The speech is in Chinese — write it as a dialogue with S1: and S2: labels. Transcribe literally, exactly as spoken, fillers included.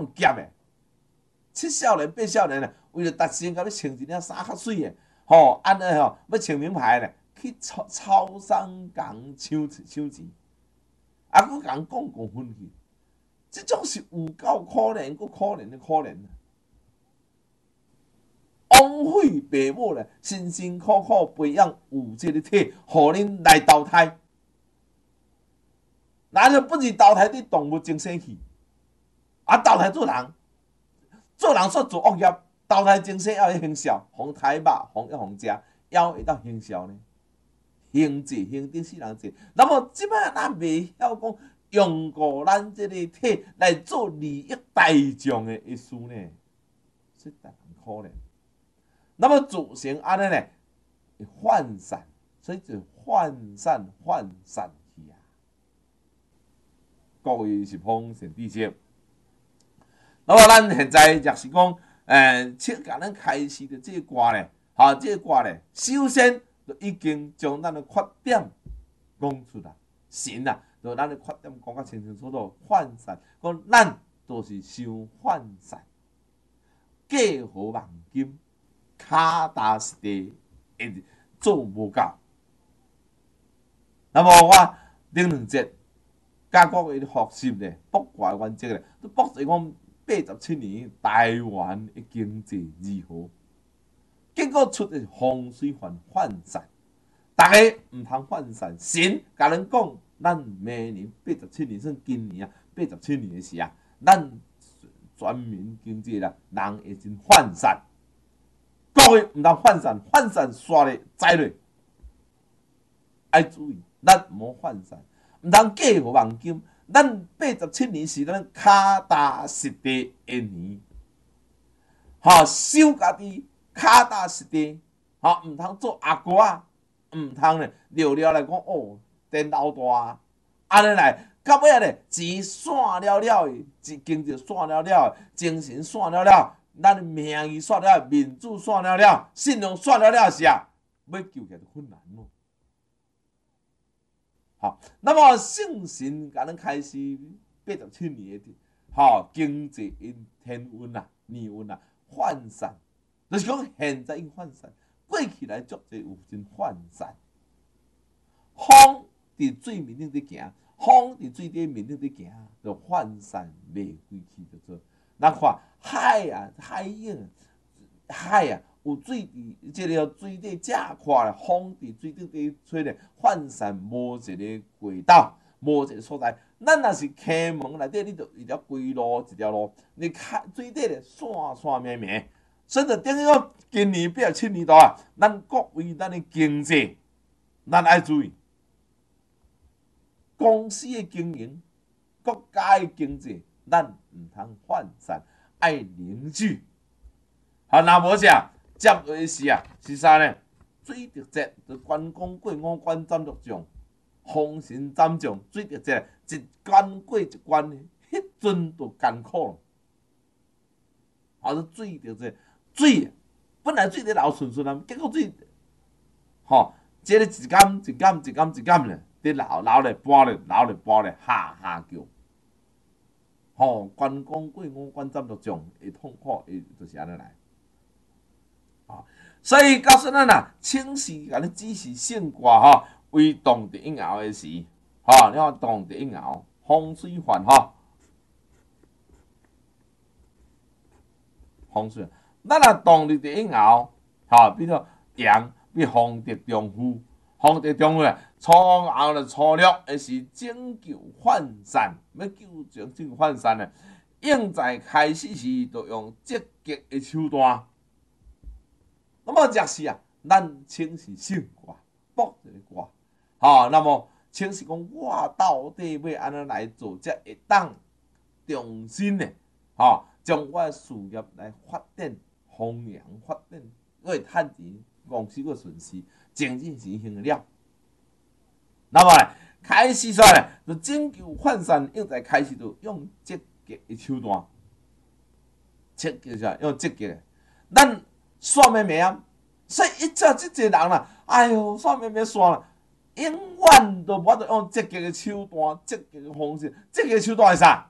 S1: 用夹的。七少年八少年咧，为了达成，甲你穿一领衫较水的，吼，安尼吼，要穿名牌咧，去超超商共抢抢钱，啊，佫共讲讲分去，即种是有够可怜，佫可怜的可怜啊！枉费爸母咧，辛辛苦苦培养有这个体，互恁来投胎，那就不是投胎伫动物精神去，啊，投胎做人。做人煞做恶业，投胎前世要行孝，互刣肉，互要互食，还会当行孝呢？行者行顶世人者。那么即摆咱袂晓讲用过咱即个体来做利益大众的意思呢？实在很可怜。那么造成安尼呢？涣散，所以就涣散涣散去啊。各位是风神地接。那么咱现在若是讲，诶，切甲咱开始的这个歌咧，哈，这个歌咧，首先就已经将咱的缺点讲出来，神啊，就咱的缺点讲甲清清楚楚，涣散，讲咱都是伤涣散，过好望金，脚踏实地，会做无够。那么我顶两节甲各位学习咧，卜卦原则咧，都卜做讲。八十七年台湾的经济如何？结果出的风水环涣散，大家唔通涣散。神甲咱讲，咱明年八十七年算今年啊，八十七年的时啊，咱全民经济啦，人会真涣散。各位唔通涣散，涣散刷咧栽咧，爱注意，咱唔好涣散，唔通过互望金。咱八十七年是咱脚踏实地的年，吼，守家己脚踏实地，吼，唔通做阿哥啊，唔通咧聊聊来讲哦，电老大，安尼来，到尾啊咧，钱散了了，经济散了了，精神散了了，咱的名誉散了，面子散了了，信用散了了是啊，要救起来就困难咯。好，那么圣神甲咱开始八十七年的，吼，经济因天运啊、年运啊涣散，就是讲现在因涣散，过去来足侪有真涣散。风伫水面顶伫行，风伫水底面顶伫行，就涣散袂飞去就做。咱看海啊，海影，海啊。有水伫即个水底正看咧，风伫水底底吹咧，涣散无一个轨道，无一个所在。咱若是开门内底，你就一条规路一条路，你开水底咧线线绵绵，所以就等于讲今年八十七年度啊，咱各位咱的经济，咱爱注意，公司的经营，国家的经济，咱唔通涣散，爱凝聚。好，那无啥。接落去是啊，是啥呢？水滴节就关公过五关斩六将，风神斩将水滴节一关过一关，迄阵就艰苦了。啊，是水滴节水，本来水滴流顺顺啊，结果水，吼，即个一竿一竿一竿一竿咧，伫流流咧搬咧流咧搬咧，哈哈叫。吼，关公过五关斩六将，会痛苦，会就是安尼来。所以告诉咱啦，清时甲你指示性卦吼，为动地应爻的时，吼，你看动地应爻，风水环吼，风水，咱若动地应爻，吼，比如阳，比风得中夫，风得中夫咧，初爻咧初六的是拯救涣散，要救拯救涣散咧，应在开始时就用积极的手段。那么若是啊，咱清是性卦，卜一个卦，吼，那么清是讲我到底要安怎来做，才会当重新的，吼，将我的事业来发展、弘扬、发展，我会趁钱，公司个顺势，经济是行了。那么呢，开始说呢，就拯救涣散，应在开始就用积极的手段，积极啥？用积极的，咱。算命命，所以一照即个人啦，哎哟，算命命算啦，永远都无得用积极的手段、积极的方式。积极的手段是啥？